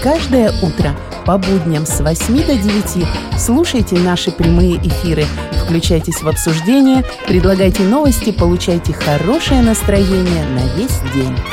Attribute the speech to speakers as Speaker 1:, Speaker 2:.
Speaker 1: Каждое утро по будням с 8 до 9 слушайте наши прямые эфиры, включайтесь в обсуждение, предлагайте новости, получайте хорошее настроение на весь день.